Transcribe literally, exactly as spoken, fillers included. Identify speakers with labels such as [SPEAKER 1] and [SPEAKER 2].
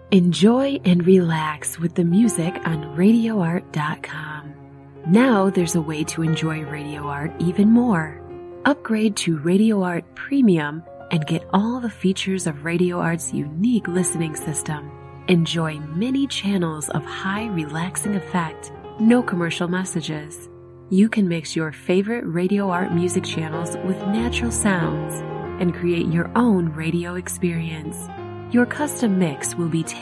[SPEAKER 1] Enjoy and relax with the music on radio art dot com. Now there's a way to enjoy Radio Art even more. Upgrade to Radio Art Premium and get all the features of Radio Art's unique listening system. Enjoy many channels of high relaxing effect, no commercial messages. You can mix your favorite Radio Art music channels with natural sounds and create your own radio experience. Your custom mix will be tailored